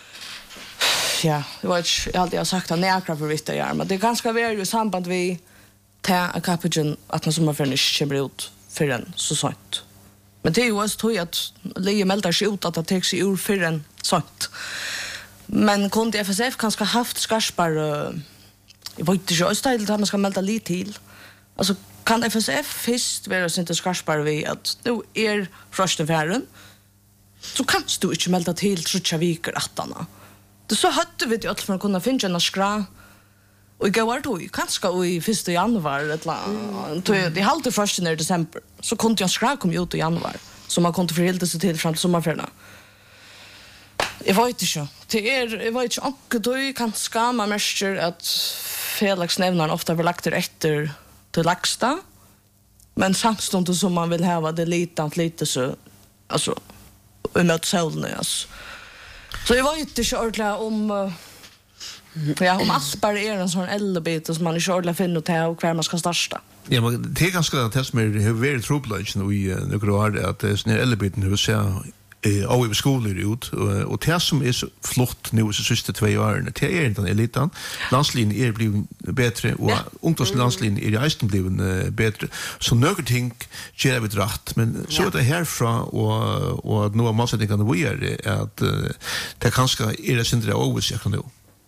Ja, det var inte, jag alltid har sagt att näkra för vita gör, men det är ganska väl i samband vi ta a kapitlen att man som har färnish kommer ut för en så sånt. Men det är ju också tror jag att Leo meldar sig ut att det tar sig ur för en sånt. Men kunde F S F kanske haft skarpar jag vet inte så ställt att man ska melda lite till. Alltså kan F S F först vara så inte skarpar vi att nu är första färden så kan du inte melda till trutcha viker attarna. Det så hade vi ju allt för att kunna finna en skra och gå vart och kanske i första januari eller det halta första i december så kunde jag skra kom ut i januari så man kunde förhålla sig till fram till sommarferien. Jag vet inte. Det är jag vet inte och då kan skama mest att Felix nämner ofta vill lagt efter till laxta men samtidigt som man vill ha det lite lite så alltså emot solen alltså. Så jag var inte så ordentligt om ja, om allt bara är en sån elbit som man är så ordentligt finner till och hver man ska starta. Ja, men det är ganska det som är väldigt trådlöjt i några år att det är sån här elbiten hur ser av i skolor ut och det som är så flott nu så sista två åren det är inte en elitan. Landslinjen är blivit bättre och ungdomslandslinjen är i Eisten blivit bättre. Så några ting ger vi rätt men så det härifrån och och nu har man sett att vi är att det kanske är det syndra osäkert nu.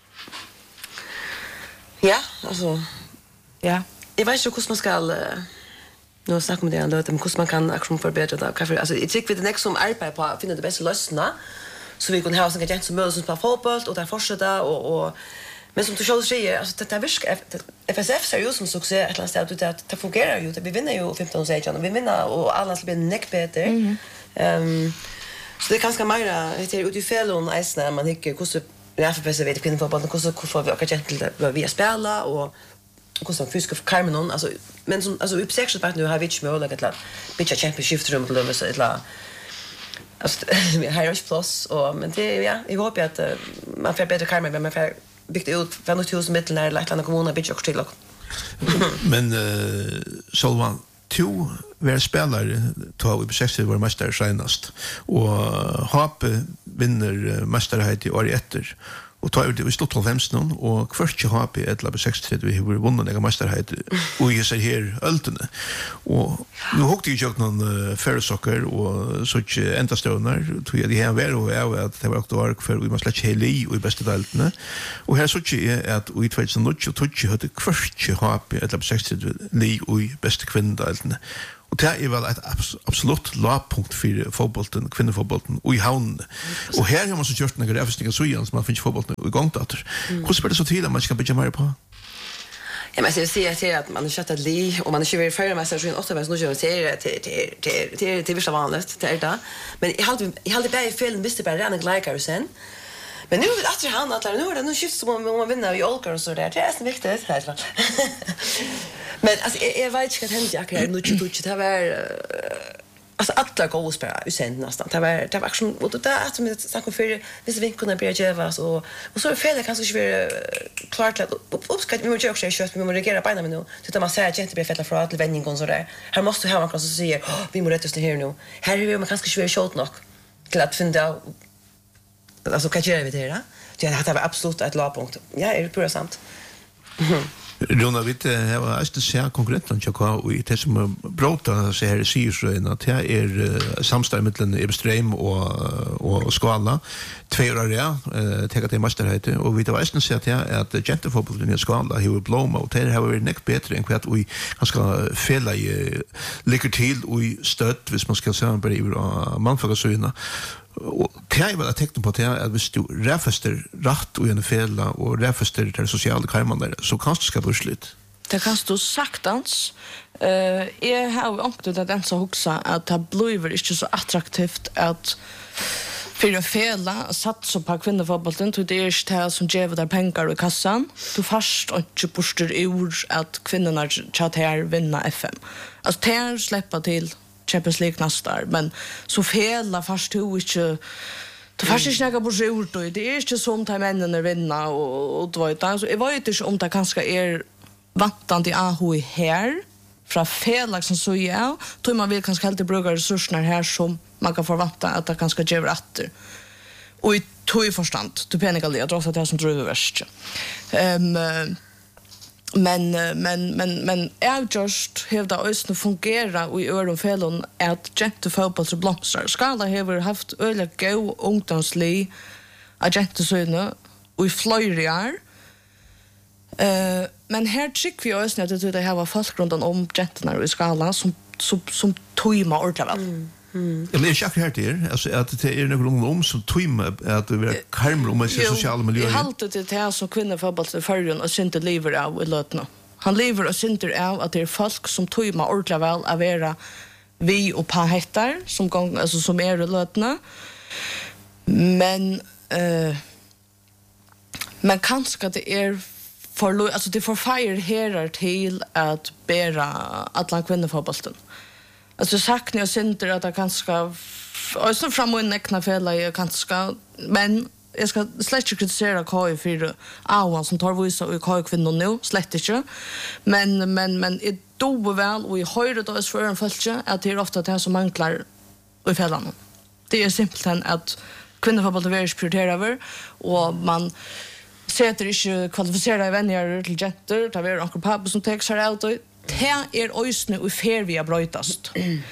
Ja, alltså ja. Jag vet inte hur man ska nu snackar man det ändå att hur man kan aktion förbättra det kanske alltså jag tycker vi det nästa som arbete på att finna det bästa lösningar så vi kan ha såna gent som möjligt på fotboll och där fortsätta och och men som du själv säger alltså det är F S F ser ju som succé ett land att det det fungerar ju det vi vinner ju femton sejjan och vi vinner och alla ska bli neck bättre. Ehm så det är ganska mer det är ut i fällon när man hickar hur så ja för F S F vet kvinnor fotboll hur så får vi också gent till vi spela och kostar fysiska Carmenon alltså men som alltså upp sex vart nu har vi inte möjlighet att bitcha championship rum till så eller alltså vi har ju plus och men det ja jag hoppas att man får bättre Carmen men man får byggt ut femhundratusen mittel när lite andra kommuner bitcha också till men så var två var spelare tog vi sex var mästare senast och Hape vinner mästerhet i år efter. Och tar det vi stod till femton och kvart H P ett labb sextio vi har vunnit några mästerhet och jag ser här öltene och nu hukte jag ju någon färsocker och så ända stönar tror jag det här var och jag vet det var också ark för vi måste lägga heli och i bästa deltene och här så är att vi två notch och touch hade kvart H P ett labb sextio li och i bästa kvinnodeltene. Och det är väl ett absolut lågpunkt för fotbollen, kvinnofotbollen och i havn. Och här har man så gjort några rävstiga sujan som man finns fotbollen i gång där. Hur spelar det så till att man ska bygga mer på? Ja, men jag ser till att man har chattat li och man har ju förra mässor så åtta vecka nu så ser det till till till till till vissa vanligt det är det. Men jag hade jag hade bara film visste bara rena gläkar sen. Men nu är det han att nu är det nu skift som om man vinner i Olkar och så där. Det är så viktigt här så. Men alltså jag vet inte vad händer jag kan nu inte touch det var alltså alla går spela i sen nästan. Det var det var också och det där att med saker för vissa vinkorna blir jäva så och så är fel kanske inte klart att uppskatt vi måste också köra vi måste reagera på nu. Så man säger att inte blir fett för att vändning och så där. Här måste ha man kanske säger vi måste rätta oss här nu. Här är vi man kanske svär shot nog till att finna alltså kan jag vet det. Det var absolut ett lågpunkt. Ja, är det pura sant. Rona, vi har inte sett konkurrenten till och i det som bråta så här i Syrsröjen att det är samstag mellan Ebeström och, och Skala. Två år ja, tänker till mästerheten och vi har inte sett att gentefotbollen i Skala har blommat och det har varit näck bättre än vad vi ganska fälla i lycka till och i stöd hvis man ska säga bara i manfagasyna. Og det er vel et tekn på det at hvis du ræfester rett og gjennomfela og ræfester til sosiale karmene så kan du skapet utslitt. Det kan du saktans. Uh, jeg har jo ångtet at den som hoksa at det blir ikke så attraktivt at for å fela satsa på kvinnefotbollen til det er ikke det som gjør der penger i kassan. Du først og ikke borster ord at kvinnerna tjater vinna F M. Altså det er släppa til Champions League nästar men så fela fast du inte du fast inte några på jord då det är inte som att männen vinna och och då vet alltså jag vet inte om det kanske är vattande A H I här från fela som så ja tror man vill kanske helt bruka resurserna här som man kan förvänta att det kanske ger rätt och i tog förstand du pengar det jag tror att det är som driver värst ehm men men men men är just hur det ösn fungerar i öron fällen att gente fotboll så blomstrar. Skala har haft öliga go ungdomslig agent så och i flöjar. Eh men här tycker vi ösn att det har varit fast rundan om genterna i Skala som som som tojma ordla väl. Mm. Mm. Jag läser jag hört det alltså att det är någon om som tojma att det är karmar om sig sociala miljöer. Jag hållt det till som kvinnofotboll i förrjun och synte lever av i lötna. Han lever och synter av att det är folk som tojma ordla väl av era vi och på hettar som gång alltså som är i lötna. Men eh men kanske det är för alltså det får fire här till att bära alla kvinnofotbollen. Alltså saknar jag synter att jag kanske och så fram och näckna fälla jag kanske men jag ska slett inte kritisera K I för Awan som tar visa och K I kvinnor nu slett inte men men men det då väl och i höjde då för en fältje att det är ofta det som manglar i fällan. Det är simpelt att kvinnofotboll är prioriterat över och man sätter inte kvalificerade vänner till jenter där vi har onkel pappa som tar sig ut och det är ösne och fer vi har brötast.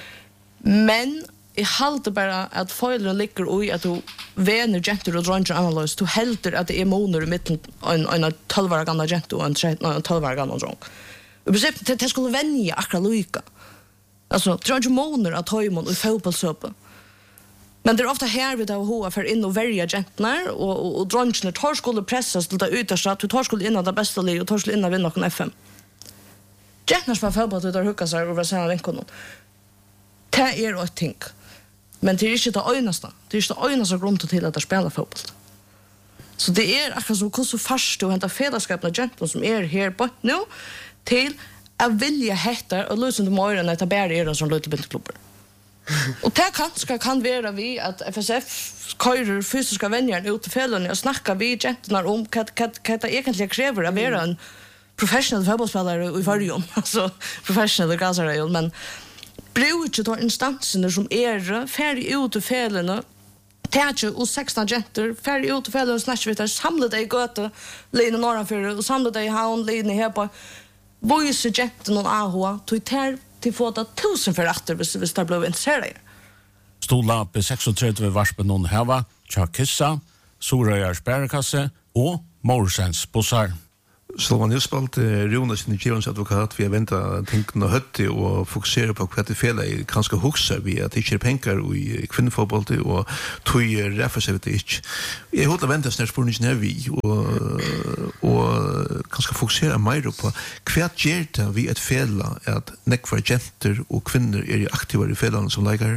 Men jag håller bara att följden ligger i att du vänner jenter och dronjer analys du helter att det är moner i mitten en en tolv år gammal jenter och en tolv år gammal drong. Och precis det det skulle vänja akkurat lika. Alltså dronjer moner att ha imon och fotbollsöpa. Men det är ofta här vi då hoa för in och välja genterna och och, och dronjerna tar skulle pressas till det yttersta att du tar skulle in det bästa liv och tar skulle in vinna någon F M. Gentnar som har fotboll ut och hukka sig över sina vinkonon. Det är ett ting. Men det är inte det öjnaste. Det är inte det öjnaste grund till att spela fotboll. Så det är akkurat som hur så fast och hämta fäderskapna gentnar som är här på nu till att vilja hettar och lösa de morgonen att det bara är de som löter bindklubbar. Och det kanske kan vara vi att F S F körer fysiska vänner ut i fällen och snackar vi gentnar om vad det egentligen kräver att vara en professional fotbollsspelare i varje alltså professional gasare men brukar ta instanser som är färdig ut i fällen tätje och sexton jenter färdig ut i fällen snackar vi där samlade i gata lina norra för och samlade i havn lina här på voice jenten och A H to ter till få att tusen för åter hvis hvis det blev en serie. Stola på trettiosex varspen någon hava, Chakissa, Soraya Sparkasse och Morsens bussar. Så man har spalt Rona sin Kjevans advokat vi har väntat tänken och hötte och fokusera på vad det fel i kanske huxa vi att det inte är pengar i kvinnofotboll och tog räffa sig det inte. Jag håller vänta snart på ni vi och och kanskje fokusere mer på hva gjør det vi et fela at nekvar jenter og kvinner er aktive i felene som leikere?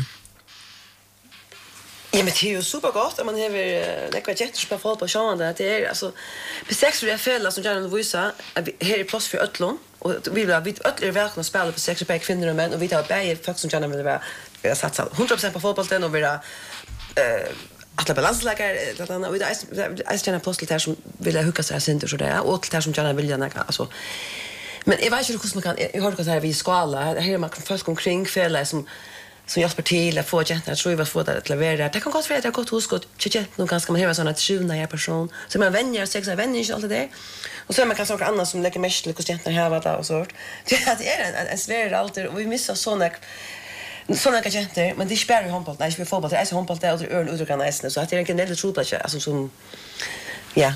Ja, men det är ju supergott att man har nekvar jenter som får på sjående. Det är alltså på sex är fela som gärna visa här är plats för ötlon och vi vill vi ötler verkligen spela på sex och kvinnor och män och vi tar bäge folk som gärna vill vara satsa hundra procent på fotbollen och vara eh alla balanslägare att vi är är gärna postel där som vill hooka sig sen så där och där som gärna vill gärna alltså men jag vet inte hur man kan jag har det här vi skala här man kan folk omkring fela som som hjälper till att få jenter att tror vi får det att leverera. Det kan gott vara att jag gott hos gott tjejt nog ganska man har såna tjuna jag person. Så man vänjer sex av vänjer allt det. Och så man kan saker annat som lägger mest lite jenter här vad där och så. Det är en en svär alltid och vi missar såna såna jenter men det spelar ju handboll. Nej, vi får fotboll. Det är så handboll där och ön utan nästan så att det är en del troplats alltså som ja.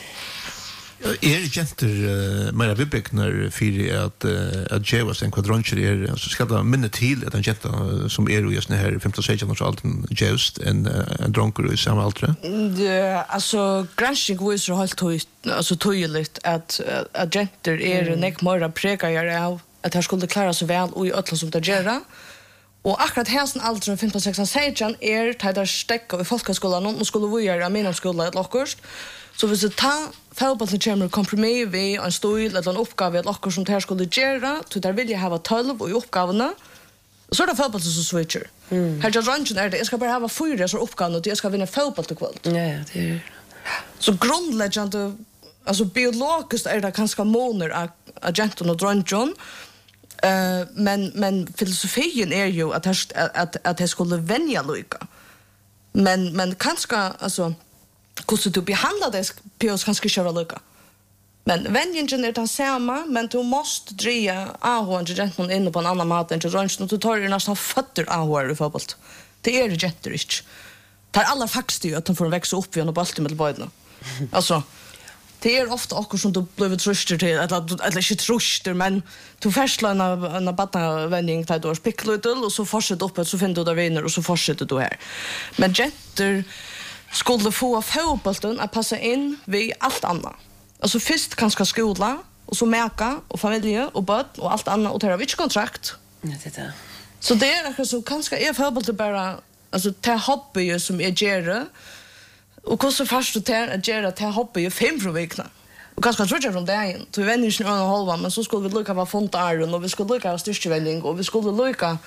Er jenter uh, mer vibbeknar för att uh, att Jeva sen kvadrancher är så ska det minne till att en jenta uh, som är just när här femton sexton års åldern just en uh, en dronker i samma ålder. Det alltså granskning visar helt tydligt alltså tydligt att att jenter är mm. nek mer prekar av att här skulle klara sig väl och i ötla som det gör. Och akkurat hästen åldern femton sexton sexton är tider stäcka i folkskolan och skulle vi göra mina skola ett lockurs. Så hvis du tar fotbollen kommer kompromiss ved en stil eller en oppgave at dere som det her skulle gjøre, så der vil jeg ha tolv og i oppgavene, så er det fotbollen som switcher. Mm. Her til rangen er det, jeg skal bare ha fyra så oppgavene, og jeg skal vinne fotboll til kveld. Ja, det er... Så grundleggende, altså biologisk er det kanskje måner av, av jenten og dronjen, uh, men, men filosofien er jo at jeg, at, at jeg skulle vennja lykke. Men, men kanskje, altså, hvordan du behandler det på oss kanskje kjøre lykke. Men vennjen er den samme, men du måste dreie ahoen til jenten inne på en annan mat enn til rangen, og du tar jo nesten føtter ahoer i fotboll. Det er det jenter ikke. Det er aller faktisk jo at de får vekse opp igjen og balte med bøydene. Altså, det er ofta akkur som du blir truster til, eller, eller ikke truster, men du fersler en, en badnavending til du har spikkløydel, og så fortsetter oppe, så finner du deg viner, og så fortsetter du her. Men jenter skulle få fotbollen att passa in vid allt annat. Alltså först kanske skola och så mäka och familj och barn och allt annat och det har vi inte kontrakt. Ja, det är. Så det är kanske så kanske är fotbollen bara alltså ta hobby som är gera och hur så fast du tar att gera ta hobby fem från veckan. Och kanske tror jag från dagen till vänner en och halva men så skulle vi lucka vara fontar och vi skulle lucka styrkevändning och vi skulle lucka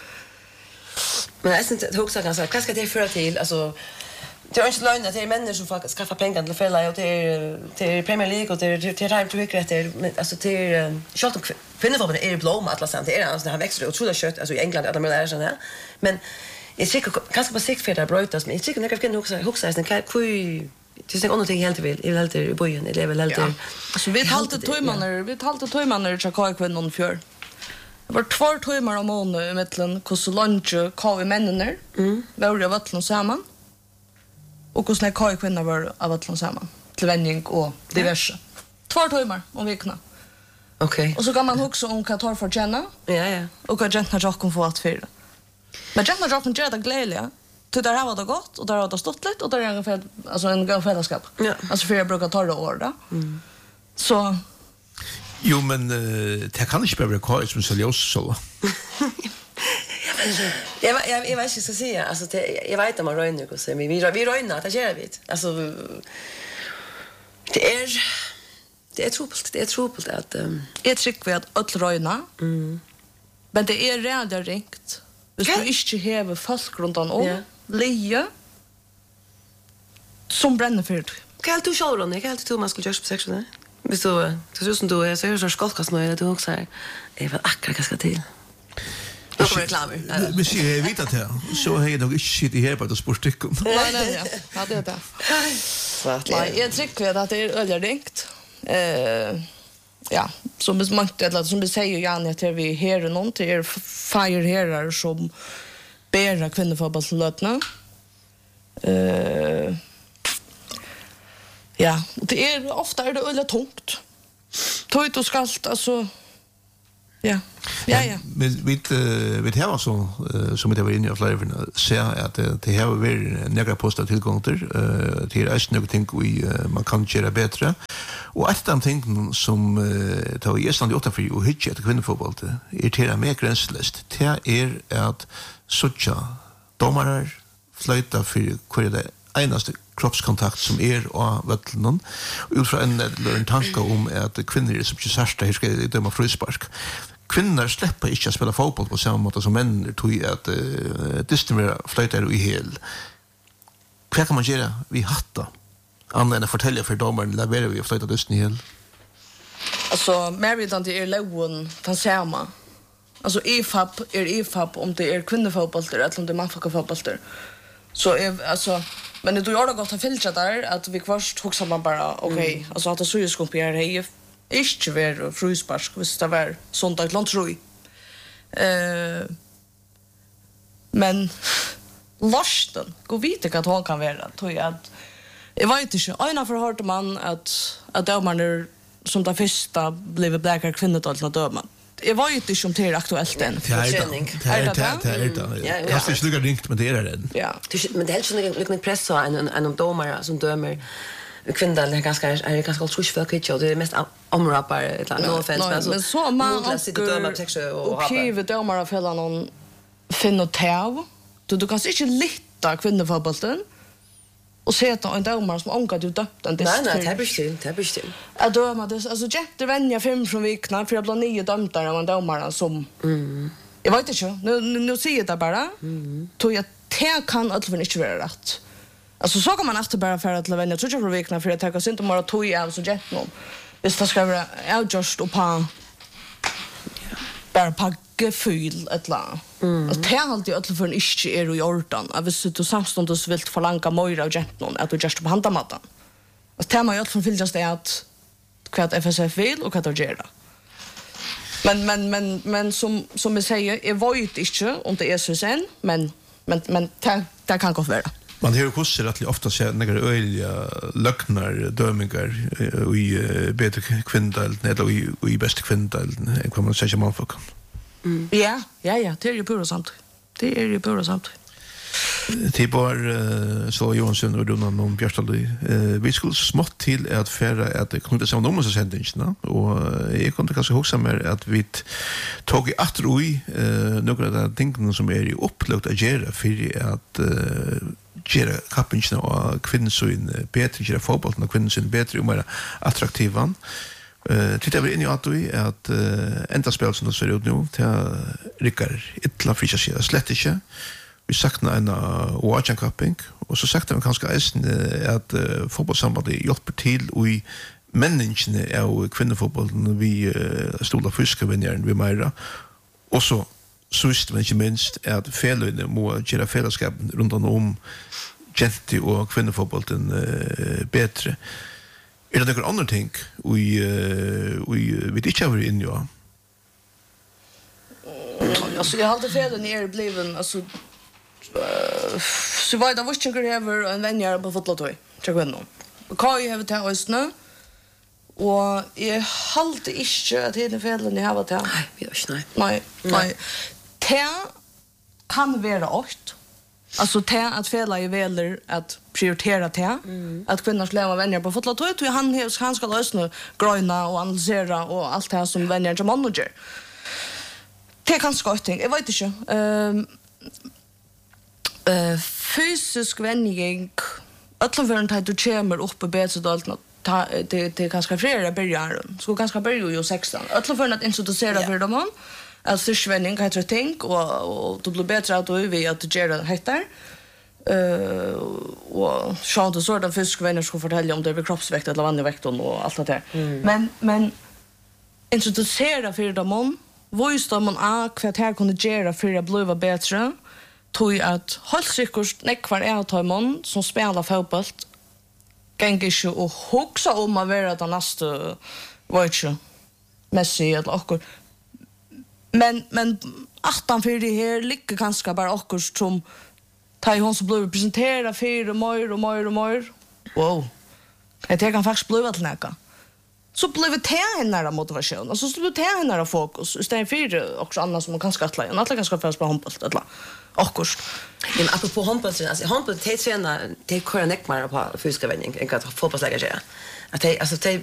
men jag syns att också kanske kanske det för till alltså det är inte lögn att det är människor som får skaffa pengar till fälla och till till Premier League och till till Time to Wicket det alltså till short och finner vad det är blom att läsa det är alltså det har växt otroligt kött alltså i England att de är sån här men jag tycker kanske på sikt för det brötas men jag tycker när jag kan också också sen kan kui det är någonting helt vill jag vill helt i bojen det är väl helt alltså vi hållde tvåmannar vi hållde tvåmannar i Chicago kvinnan fjör. Det var två timmar om månaden i mitten hur så lunch kvar i männen mm var det vattnet samman. Och hur snäck har kvinnor var av att samman till vändning och diverse. Två timmar om veckan. Okej. Och så kan man också om kan ta för Jenna. Ja ja. Och kan Jenna jag kan få att fyra. Men Jenna jag kan göra det glädje. Till där har det gått och där har det stått lite och där är ungefär alltså en gång fällskap. Ja. Alltså för jag brukar ta det år då. Mm. Så jo men uh, det kan inte bara vara som seriös så. Jag jag jag vet inte så säga alltså det jag vet att man rönar och så vi vi vi rönar det gör vi alltså det är det är trubbelt det är trubbelt att um... jag tycker att all röna mm. men det är redan ringt hvis du inte har folk runt om yeah. leje som bränner för det kan du själv då kan du man skulle göra på sexen hvis du det är som du är så är så skolkas nu du också är jag vet akkurat vad ska till. Jag kommer reklam. Men ser jag vet att det så har jag nog inte sitter här på det sportstycken. Nej nej ja. Ja det där. Svart. Nej, jag tycker att det är öljringt. Eh ja, som är mångt eller som vi säger Jan att vi här och någon till fire herrar som bära kvinnofotbollslötna. Eh ja, det är ofta är det öliga tungt. Tøyt och skalt alltså Ja. Ja, ja. Men vi vi har så som det var inne i flyverne ser at det har vært några poster tillgångar eh till är några ting vi man kan göra bättre. Och ett av ting som tar i Estland åtta för och hitcha till kvinnofotboll är till mer gränslöst. Det är att sucha domare flöjta för kvar det enaste kroppskontakt som är och vattnen utifrån en en tanke om att kvinnor är så särskilt här ska det döma frispark. Kvinnor släpper inte att spela fotboll på samma måte som män tror att uh, distribuera flöjtar i hel. Vad kan man göra? Vi hatta. Anna än att fortälja för domaren levererar vi flöjtar dysten i hel. Alltså, Meridan det är lån från samma. Alltså, E F A P är E F A P om det är kvinnofotboll eller om det är manfotboll. Så är alltså men det gör det gott att filtra där att vi först huxar man bara okej okay, mm. alltså att det så ju ska bli här inte ver fruspark visst det var sånt att långt tror eh men lusten gå vite att hon kan vara tror jag att jag vet inte ena förhörde man att att domarna som det första blev bläckar kvinnor då att döma. Jag var ju inte som det är aktuellt än. Det är det. Det är det. Jag har inte slukat ringt, men det är det. Ja. Men det är helt sån en press och en en domare som dömer kvinnor är ganska är ganska trus för kitchen och det är mest omrapar ett annat no offense men så man sitter döma texter och okej vi domare fälla någon finna tav. Du du kan inte litta kvinnofotbollen. Och se att en domare som ångar du döpt den. Nej, nej, det är bestämt, det är bestämt. Jag dömer det, alltså jätte vänja fem från vikna för jag blir nio dömt där av en domare som... Mm. Jag vet inte, nu, nu, nu säger jag det bara. Mm. Tror jag det kan alltid inte vara rätt. Alltså så kan man alltid bara för att vänja tror jag från vikna för jag tänker sig inte bara tog jag av så jätte någon. Hvis det ska vara outjust och på... Bara på gefühl ett la. Mm. Och det är alltid alltid för en iske är i ordan. Att hvis du samståndes vill förlanga mera av gentlon att du just på handamatten. Och det är man ju alltid från det att vad F S F vill och vad de gör. Men men men men som som jag säger är var ju inte om det är så sen men men men det, det kan gå vara. Man hör kurser att ofta ser några öliga löknar dömingar i bättre kvinnor eller i i bästa kvinnor än vad man säger man får. Mm. Ja, ja, ja, det är ju pura samt. Det är ju pura samt. Det var så Johansson och Donald om Björstad. Vi skulle smått till att färra att knyta sig om oss sändningarna och jag kunde kanske huxa mer att vi tog i att roi några av de tingene som är i upplagt att göra för att göra kappingarna och kvinnosyn bättre, göra fotbollen och kvinnosyn bättre och mer attraktiva. Uh, Tittar vi in i att vi att uh, enda spel som det ser ut nu till Rickard Ittla Fischer sig slett inte. Vi saknar en Oachen Cupping och så saknar vi kanske även att uh, fotbollssambandet hjälper till och i människorna av kvinnofotbollen vi uh, stolar fiskevinnaren vi mera och så sist men inte minst att felöjne må göra fällskapet runt om gente och kvinnofotbollen uh, bättre. Är det några andra ting vi vi vet inte över in ja. Alltså jag hade fel ner bliven alltså så vad det var inte över en vänner på fotbolltoy. Jag vet inte. Vad jag har det oss nu. Och jag hade inte att det är fel ni har det. Nej, vi gör inte. Nej, nej. Det kan vara åt. Alltså te att fela i veler att prioritera te mm. att kvinnors leva vänner på fotboll tror jag han han ska lösa gröna och analysera och allt det här som vänner som manager. Det kan skotting. Jag vet inte. Ehm eh fysisk vänning alla för att du kommer upp på bättre då allt det det kanske flera börjar. Så ganska börjar ju sexton. Alla för att introducera för dem. Alltså svenning kan jag tänka och och då blir bättre att vi att göra heter. Eh och så då så där fiskvänner ska fortälja om det är kroppsvikt eller vanlig och allt det där. Mm. Men men introducera för dem voice dem a kvart här kunde göra för att bli bättre. Tog att håll säkert nekvar är att man som spelar fotboll gänger ju och huxa om att vara den nästa vet ju Messi eller också. Men men åttan för det här ligger ganska bara också som tar hon så blir presenterad för och mer och mer och mer. Wow. Det kan faktiskt bli att näka. så blev det henne motivation. Alltså så blev det henne fokus. Istället för också annat som man kan skattla. Jag alla kan skaffa på handboll eller. Akkurat. Men apropå handboll, alltså handboll det tränar det kör neckmar på fysiska vändning. En kan fotbollslägare säga. Att det alltså det